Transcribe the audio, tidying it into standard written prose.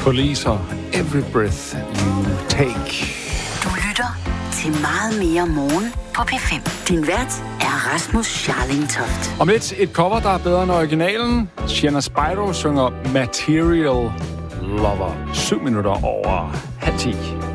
Police og Every Breath You Take. Du lytter til Meget mere morgen på P5. Din vært er Rasmus Scharling-Toft. Om lidt et cover, der er bedre end originalen. Sienna Spyro synger Material Lover. 7 minutter over 9:30.